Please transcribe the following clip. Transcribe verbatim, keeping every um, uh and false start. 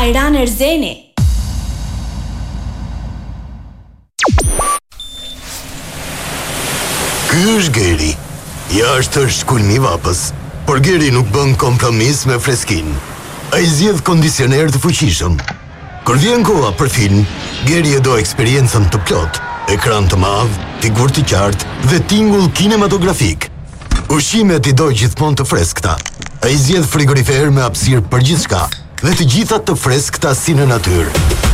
Ajran Erzeni. Ky është Geri. Jashtë është kulmi vapës, por Geri nuk bën kompromis me freskinë. Ai zgjedh kondicioner të fuqishëm. Kur vjen koha për film, Geri e do eksperiencën të plot, ekran të madh, figurë të qartë dhe tingull kinematografik. Ushqimet i do gjithmonë të freskëta. Ai zgjedh frigorifer me hapësirë për gjithçka dhe të gjitha të freskëta si në natyrë.